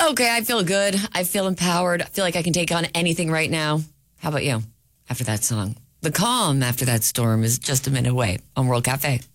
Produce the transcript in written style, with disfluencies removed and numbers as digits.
Okay, I feel good. I feel empowered. I feel like I can take on anything right now. How about you? After that song, the calm after that storm is just a minute away on World Cafe.